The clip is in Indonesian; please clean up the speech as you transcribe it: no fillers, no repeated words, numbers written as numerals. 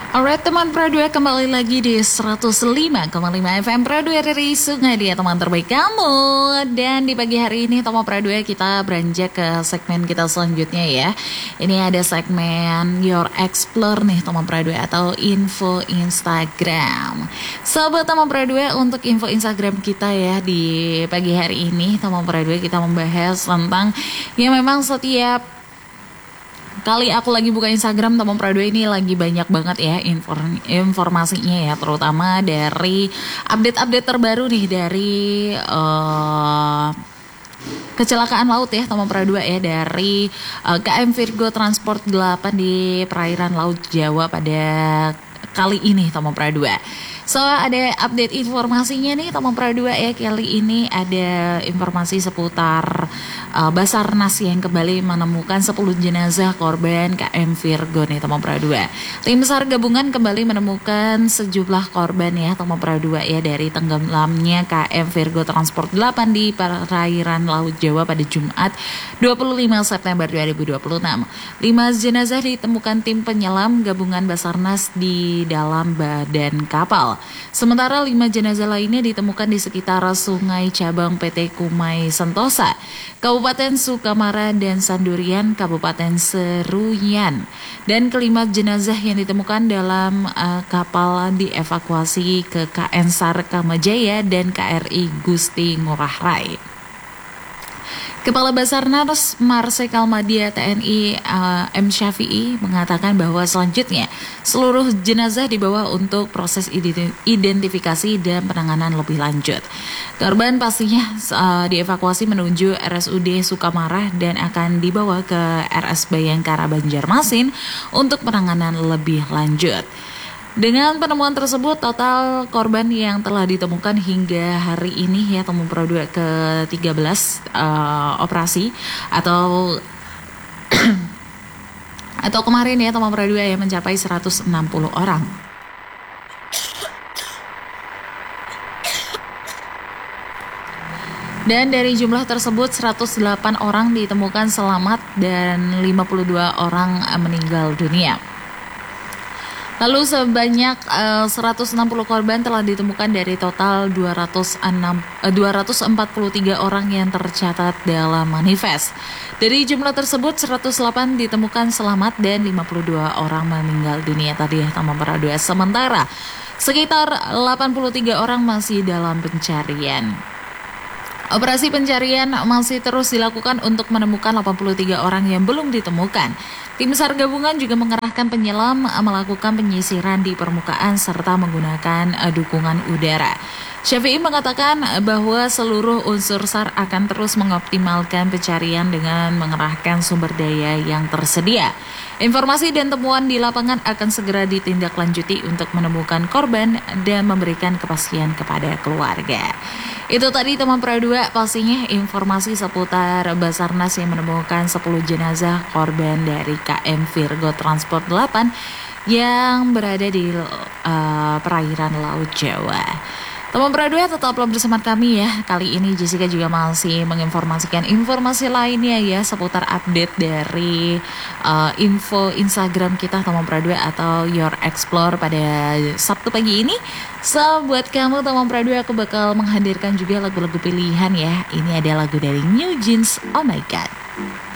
Alright teman Pro 2, kembali lagi di 105,5 FM Pro 2 dari Sungai Dia, teman terbaik kamu. Dan di pagi hari ini teman Pro 2 kita beranjak ke segmen kita selanjutnya ya. Ini ada segmen Your Explore nih teman Pro 2 atau info Instagram. Sobat teman Pro 2, untuk info Instagram kita ya di pagi hari ini teman Pro 2 kita membahas tentang yang memang setiap kali aku lagi buka Instagram teman Pro 2 ini lagi banyak banget ya informasinya ya, terutama dari update-update terbaru nih dari kecelakaan laut ya teman Pro 2 ya, dari KM Virgo Transport 8 di perairan Laut Jawa pada kali ini teman Pro 2. So ada update informasinya nih teman Pro 2 ya, kali ini ada informasi seputar Basarnas yang kembali menemukan 10 jenazah korban KM Virgo nih teman Pro 2. Tim SAR gabungan kembali menemukan sejumlah korban ya teman Pro 2 ya dari tenggelamnya KM Virgo Transport 8 di perairan Laut Jawa pada Jumat 25 September 2026. 5 jenazah ditemukan tim penyelam gabungan Basarnas di dalam badan kapal. Sementara 5 jenazah lainnya ditemukan di sekitar Sungai Cabang PT Kumai Sentosa, Kabupaten Sukamara dan Sandurian, Kabupaten Seruyan. Dan kelima jenazah yang ditemukan dalam kapal dievakuasi ke KN SAR Kamajaya dan KRI Gusti Ngurah Rai. Kepala Basarnas Marsikal Madia TNI M. Syafi'i mengatakan bahwa selanjutnya seluruh jenazah dibawa untuk proses identifikasi dan penanganan lebih lanjut. Korban pastinya dievakuasi menuju RSUD Sukamara dan akan dibawa ke RS Bayangkara Banjarmasin untuk penanganan lebih lanjut. Dengan penemuan tersebut, total korban yang telah ditemukan hingga hari ini ya teman Pro 2 ke-13 operasi atau kemarin ya teman Pro 2 ya mencapai 160 orang. Dan dari jumlah tersebut 108 orang ditemukan selamat dan 52 orang meninggal dunia. Lalu sebanyak 160 korban telah ditemukan dari total 243 orang yang tercatat dalam manifest. Dari jumlah tersebut 108 ditemukan selamat dan 52 orang meninggal dunia tadi ya teman Pro 2. Sementara sekitar 83 orang masih dalam pencarian. Operasi pencarian masih terus dilakukan untuk menemukan 83 orang yang belum ditemukan. Tim SAR gabungan juga mengerahkan penyelam melakukan penyisiran di permukaan serta menggunakan dukungan udara. Syafi'i mengatakan bahwa seluruh unsur SAR akan terus mengoptimalkan pencarian dengan mengerahkan sumber daya yang tersedia. Informasi dan temuan di lapangan akan segera ditindaklanjuti untuk menemukan korban dan memberikan kepastian kepada keluarga. Itu tadi teman Pro 2 pastinya informasi seputar Basarnas yang menemukan 10 jenazah korban dari KM Virgo Transport 8 yang berada di perairan Laut Jawa. Teman Pro 2 tetaplah bersama kami ya. Kali ini Jessica juga masih menginformasikan informasi lainnya ya seputar update dari info Instagram kita teman Pro 2 atau Your Explore pada Sabtu pagi ini. So buat kamu teman Pro 2 aku bakal menghadirkan juga lagu-lagu pilihan ya. Ini ada lagu dari New Jeans, Oh My God.